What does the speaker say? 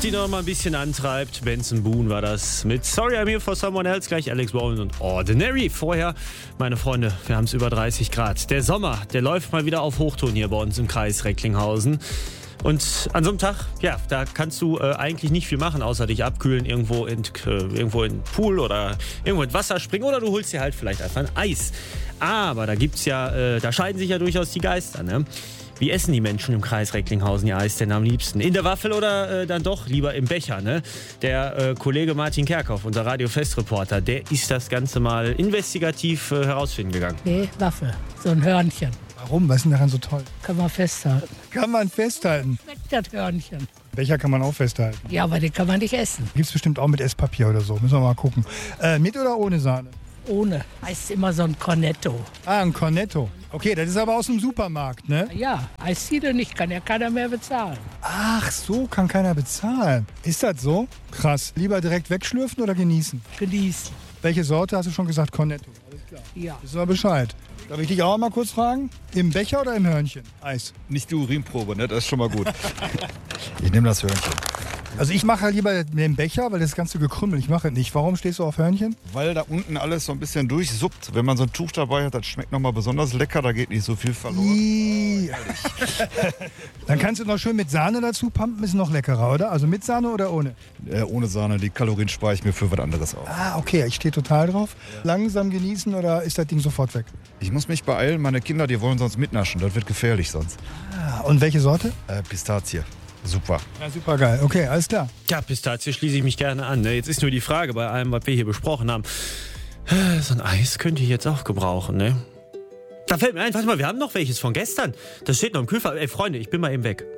die noch mal ein bisschen antreibt. Benson Boone war das mit Sorry I'm Here for Someone Else, gleich Alex Warren und Ordinary. Vorher, meine Freunde, wir haben es über 30 Grad. Der Sommer, der läuft mal wieder auf Hochtouren hier bei uns im Kreis Recklinghausen. Und an so einem Tag, ja, da kannst du eigentlich nicht viel machen, außer dich abkühlen, irgendwo in den Pool oder irgendwo ins Wasser springen oder du holst dir halt vielleicht einfach ein Eis. Aber da gibt's ja, da scheiden sich ja durchaus die Geister, ne? Wie essen die Menschen im Kreis Recklinghausen ihr Eis denn am liebsten? In der Waffel oder dann doch lieber im Becher, ne? Der Kollege Martin Kerkhoff, unser Radio-Fest-Reporter, der ist das Ganze mal investigativ herausfinden gegangen. Nee, Waffel, so ein Hörnchen. Warum? Was ist denn daran so toll? Kann man festhalten. Kann man festhalten. Schmeckt das Hörnchen. Becher kann man auch festhalten. Ja, aber den kann man nicht essen. Gibt's bestimmt auch mit Esspapier oder so. Müssen wir mal gucken. Mit oder ohne Sahne? Ohne. Heißt immer so ein Cornetto. Ah, ein Cornetto. Okay, das ist aber aus dem Supermarkt, ne? Ja, Eisdiele nicht, kann ja keiner mehr bezahlen. Ach, so kann keiner bezahlen. Ist das so? Krass. Lieber direkt wegschlürfen oder genießen? Genießen. Welche Sorte hast du schon gesagt? Cornetto. Alles klar. Ja. Wissen wir Bescheid. Darf ich dich auch mal kurz fragen? Im Becher oder im Hörnchen? Eis. Nicht die Urinprobe, ne? Das ist schon mal gut. Ich nehme das Hörnchen. Also ich mache lieber den Becher, weil das ganze Gekrümmel, ich mache nicht. Warum stehst du auf Hörnchen? Weil da unten alles so ein bisschen durchsuppt. Wenn man so ein Tuch dabei hat, das schmeckt nochmal besonders lecker. Da geht nicht so viel verloren. Dann kannst du noch schön mit Sahne dazu pumpen, ist noch leckerer, oder? Also mit Sahne oder ohne? Ohne Sahne, die Kalorien spare ich mir für was anderes auf. Ah, okay, ich stehe total drauf. Langsam genießen oder ist das Ding sofort weg? Ich muss mich beeilen, meine Kinder, die wollen sonst mitnaschen. Das wird gefährlich sonst. Ah, und welche Sorte? Pistazie. Super. Ja, super geil. Okay, alles klar. Ja, Pistazie schließe ich mich gerne an. Ne? Jetzt ist nur die Frage bei allem, was wir hier besprochen haben. So ein Eis könnte ich jetzt auch gebrauchen, ne? Da fällt mir ein, warte mal, wir haben noch welches von gestern. Das steht noch im Kühlfach. Ey, Freunde, ich bin mal eben weg.